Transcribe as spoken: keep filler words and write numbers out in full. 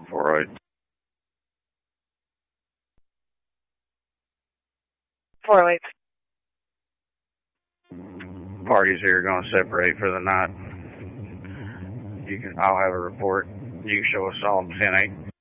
four eight. four oh eight. Parties here are going to separate for the night. You can, I'll have a report. You can show us all ten eight.